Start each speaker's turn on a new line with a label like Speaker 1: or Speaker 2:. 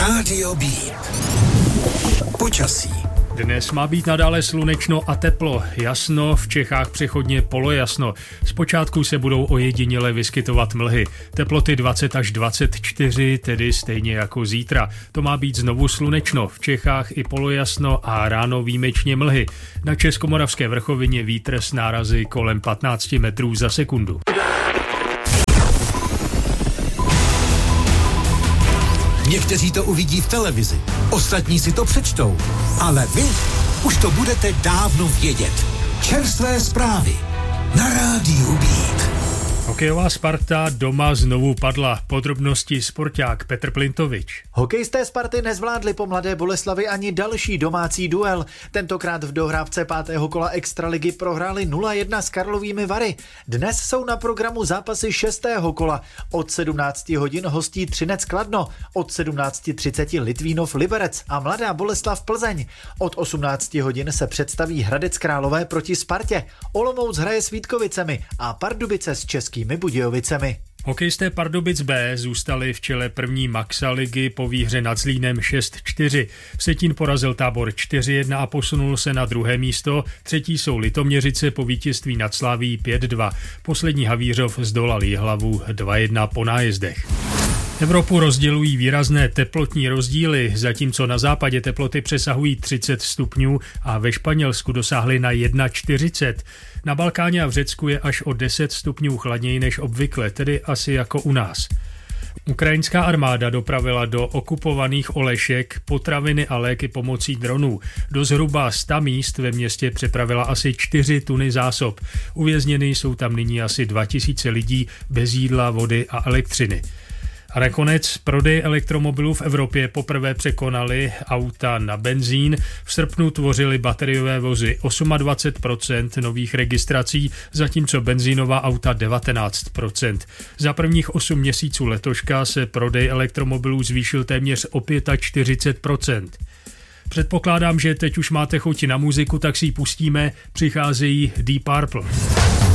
Speaker 1: Rádio B. Počasí.
Speaker 2: Dnes má být nadále slunečno a teplo. Jasno, v Čechách přechodně polojasno. Zpočátku se budou ojediněle vyskytovat mlhy. Teploty 20 až 24, tedy stejně jako zítra. To má být znovu slunečno, v Čechách i polojasno a ráno výjimečně mlhy. Na Českomoravské vrchovině vítr s nárazy kolem 15 metrů za sekundu.
Speaker 1: Někteří to uvidí v televizi, ostatní si to přečtou, ale vy už to budete dávno vědět. Čerstvé zprávy na Rádiu Beat.
Speaker 2: Hokejová Sparta doma znovu padla. Podrobnosti sporták Petr Plintovič.
Speaker 3: Hokejisté Sparty nezvládli po Mladé Boleslavi ani další domácí duel. Tentokrát v dohrávce 5. kola extraligy prohráli 0-1 s Karlovými Vary. Dnes jsou na programu zápasy 6. kola. Od 17 hodin hostí Třinec Kladno, od 17:30 Litvínov Liberec a Mladá Boleslav Plzeň. Od 18 hodin se představí Hradec Králové proti Spartě. Olomouc hraje s Vítkovicemi a Pardubice s Českými Budějovicemi.
Speaker 2: Hokejisté Pardubic B zůstali v čele první Maxa ligy po výhře nad Zlínem 6-4. Vsetín porazil Tábor 4-1 a posunul se na druhé místo. Třetí jsou Litoměřice po vítězství nad Slaví 5-2. Poslední Havířov zdolal Jihlavu 2-1 po nájezdech. Evropu rozdělují výrazné teplotní rozdíly, zatímco na západě teploty přesahují 30 stupňů a ve Španělsku dosáhly na 41. Na Balkáně a v Řecku je až o 10 stupňů chladněji než obvykle, tedy asi jako u nás. Ukrajinská armáda dopravila do okupovaných Olešek potraviny a léky pomocí dronů. Do zhruba 100 míst ve městě přepravila asi 4 tuny zásob. Uvězněny jsou tam nyní asi 2000 lidí bez jídla, vody a elektřiny. A nakonec prodej elektromobilů v Evropě poprvé překonaly auta na benzín. V srpnu tvořily bateriové vozy 28% nových registrací, zatímco benzínová auta 19%. Za prvních 8 měsíců letoška se prodej elektromobilů zvýšil téměř o 45%. Předpokládám, že teď už máte chuť na muziku, tak si ji pustíme. Přicházejí Deep Purple.